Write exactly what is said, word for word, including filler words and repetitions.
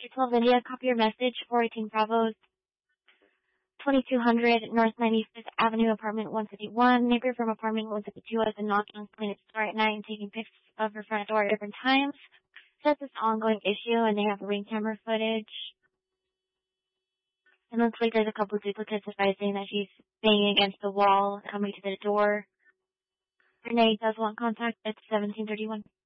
twelve India, copy your message, four eighteen Bravo, twenty-two hundred North ninety-fifth Avenue, apartment one fifty-one. Neighbor from apartment one fifty-two has been knocking on Planet Store at night and taking pictures of her front door at different times. Says it's an ongoing issue and they have ring camera footage. It looks like there's a couple of duplicates advising that she's banging against the wall, coming to the door. Renee does want contact at seventeen thirty-one.